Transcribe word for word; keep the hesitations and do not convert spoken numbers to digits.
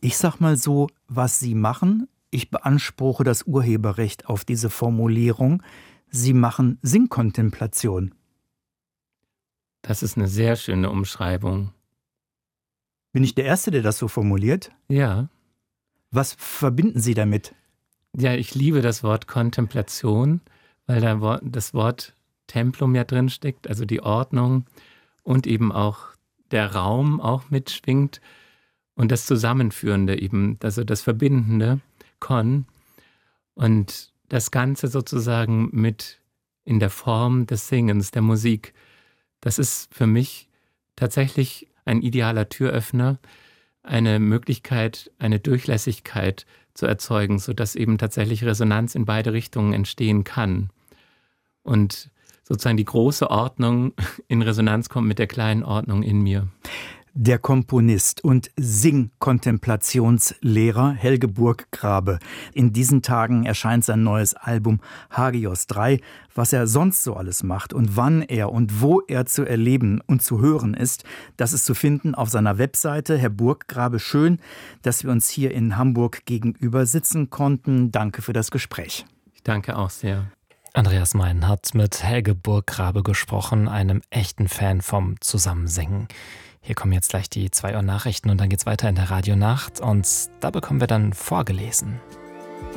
Ich sag mal so, was Sie machen, ich beanspruche das Urheberrecht auf diese Formulierung, Sie machen Singkontemplation. Das ist eine sehr schöne Umschreibung. Bin ich der Erste, der das so formuliert? Ja. Was verbinden Sie damit? Ja, ich liebe das Wort Kontemplation, weil da das Wort Templum ja drin steckt, also die Ordnung und eben auch der Raum auch mitschwingt und das Zusammenführende eben, also das Verbindende, Kon, und das Ganze sozusagen mit in der Form des Singens, der Musik. Das ist für mich tatsächlich ein idealer Türöffner, eine Möglichkeit, eine Durchlässigkeit zu erzeugen, sodass eben tatsächlich Resonanz in beide Richtungen entstehen kann. Und sozusagen die große Ordnung in Resonanz kommt mit der kleinen Ordnung in mir. Der Komponist und Singkontemplationslehrer Helge Burggrabe. In diesen Tagen erscheint sein neues Album Hagios drei. Was er sonst so alles macht und wann er und wo er zu erleben und zu hören ist, das ist zu finden auf seiner Webseite. Herr Burggrabe, schön, dass wir uns hier in Hamburg gegenüber sitzen konnten. Danke für das Gespräch. Ich danke auch sehr. Andreas Mein hat mit Helge Burggrabe gesprochen, einem echten Fan vom Zusammensingen. Hier kommen jetzt gleich die zwei Uhr Nachrichten und dann geht's weiter in der Radionacht und da bekommen wir dann vorgelesen.